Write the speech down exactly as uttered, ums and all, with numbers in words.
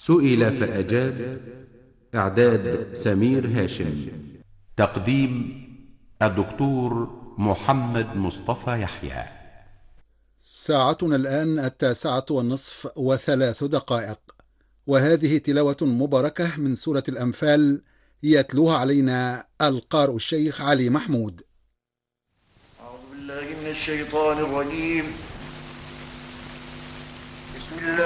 سئل فأجاب. إعداد سمير هاشم. تقديم الدكتور محمد مصطفى يحيى. ساعتنا الآن التاسعة والنصف وثلاث دقائق، وهذه تلاوة مباركة من سورة الأنفال يتلوها علينا القارئ الشيخ علي محمود. أعوذ بالله من الشيطان الرجيم. بسم الله